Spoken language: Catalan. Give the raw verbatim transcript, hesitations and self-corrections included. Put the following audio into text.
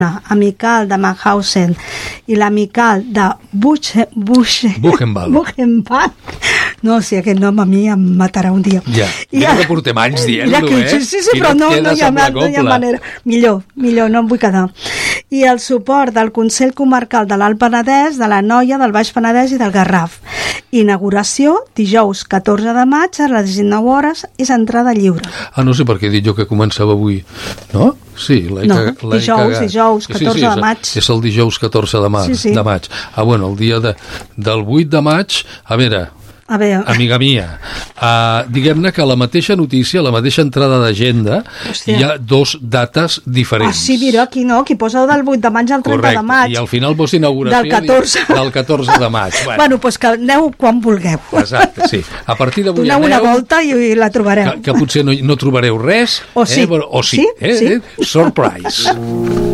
amical de Mauthausen i l'amical de Buche, Buche, Buchenwald. Buchenwald. No, si aquest nom a mi em matarà un dia. Ja, ja que portem anys dient-lo, eh? Sí, sí, sí, però no, no, hi ha, no hi ha manera. Millor, millor, no em vull quedar. I el suport del Consell Comarcal de l'Alt Penedès, de la Noia, del Baix Penedès i del Garraf. Inauguració dijous catorze de maig a les dinou hores, és entrada lliure. Ah, no sé per què he dit jo que començava avui, no? Sí, l'he no, cagat. dijous, dijous, catorze sí, sí, de maig. És el dijous catorze de maig. Sí, sí. De maig. Ah, bueno, el dia de, del vuit de maig, a veure... A veure. Amiga mia, uh, diguem-ne que la mateixa notícia, la mateixa entrada d'agenda, hi ha dos dates diferents. Ah, sí, mira, aquí no, aquí posa del vuit de maig al trenta Correcte. de maig. I al final posa inauguració del catorze. Del catorze de maig. Bueno, bueno doncs que aneu quan vulgueu. Exacte, sí. A partir d'avui doneu aneu... una volta i, i la trobareu. Que, que potser no, no trobareu res. O sí. Eh? O sí. Sí? Eh? Sí? Eh? Surprise.